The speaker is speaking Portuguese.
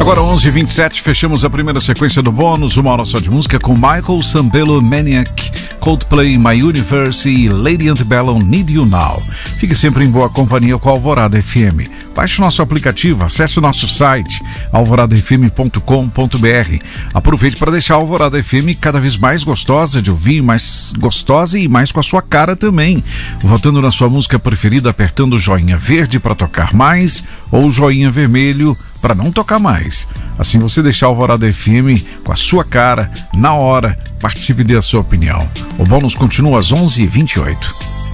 Agora 11h27, fechamos a primeira sequência do bônus, uma hora só de música com Michael Sambello, Maniac, Coldplay, My Universe e Lady Antebellum, Need You Now. Fique sempre em boa companhia com a Alvorada FM. Baixe o nosso aplicativo, acesse o nosso site alvoradafm.com.br. Aproveite para deixar a Alvorada FM cada vez mais gostosa de ouvir, mais gostosa e mais com a sua cara também. Votando na sua música preferida, apertando o joinha verde para tocar mais ou o joinha vermelho para não tocar mais. Assim você deixar a Alvorada FM com a sua cara, na hora. Participe e dê a sua opinião. O bônus continua às 11h28.